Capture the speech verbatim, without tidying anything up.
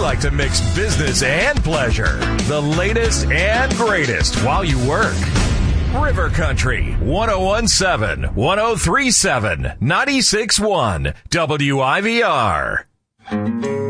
like to mix business and pleasure. The latest and greatest while you work. River Country, one oh one seven, one oh three seven, ninety-six point one, W I V R.